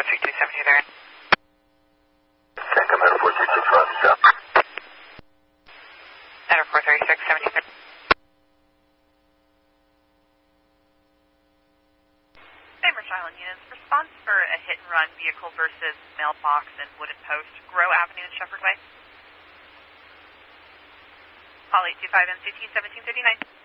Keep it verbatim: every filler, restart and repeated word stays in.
four three two seven two there. Second, Meadow four three six, Roger, stop. Meadow four three six seven two there. Bainbridge Island units, response for a hit-and-run vehicle versus mailbox and wooden post, Grow Avenue and Shepherd Way. Call eight two five M C T seventeen thirty-nine.